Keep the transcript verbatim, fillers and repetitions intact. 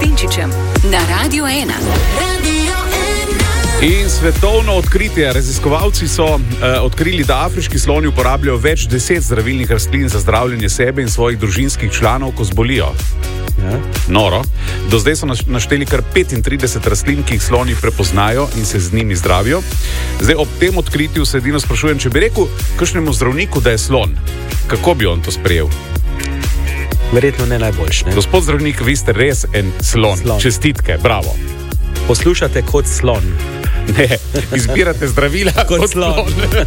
Valentinčičem na Radio ena. In svetovno odkritje. Raziskovalci so uh, odkrili, da afriški sloni uporabljajo več deset zdravilnih rastlin za zdravljenje sebe in svojih družinskih članov, ko zbolijo. Ja. Noro. Do zdaj so našteli kar petintrideset rastlin, ki jih sloni prepoznajo in se z njimi zdravijo. Zdaj ob tem odkritju se edino sprašujem, če bi rekel kakšnemu zdravniku, da je slon, kako bi on to sprejel? Verjetno ne najboljš, ne? Gospod zdravnik, vi ste res en slon. slon. Čestitke, bravo. Poslušate kot slon. Ne, izbirate zdravila kot, kot slon. slon.